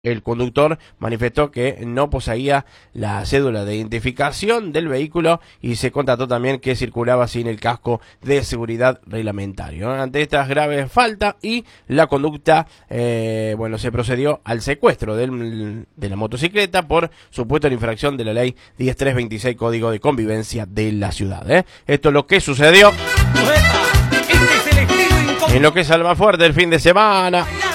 El conductor manifestó que no poseía la cédula de identificación del vehículo y se constató también que circulaba sin el casco de seguridad reglamentario. Ante estas graves faltas y la conducta, se procedió al secuestro de la motocicleta por supuesta infracción de la ley 10326, Código de Convivencia de la ciudad. Esto es lo que sucedió en lo que es Almafuerte el fin de semana.